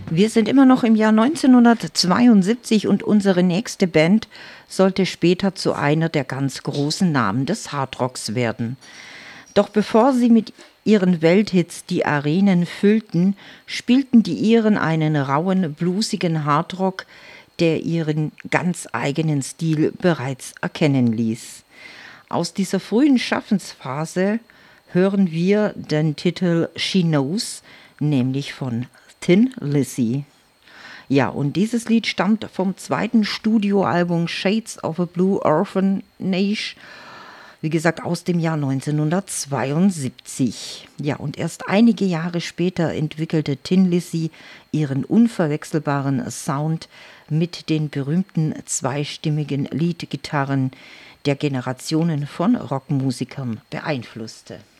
Wir sind immer noch im Jahr 1972 und unsere nächste Band sollte später zu einer der ganz großen Namen des Hardrocks werden. Doch bevor sie mit ihren Welthits die Arenen füllten, spielten die Iren einen rauen, bluesigen Hardrock, der ihren ganz eigenen Stil bereits erkennen ließ. Aus dieser frühen Schaffensphase hören wir den Titel She Knows, nämlich von Thin Lizzy. Ja, und dieses Lied stammt vom zweiten Studioalbum Shades of a Blue Orphanage, wie gesagt, aus dem Jahr 1972. Ja, und erst einige Jahre später entwickelte Thin Lizzy ihren unverwechselbaren Sound mit den berühmten zweistimmigen Leadgitarren, der Generationen von Rockmusikern beeinflusste.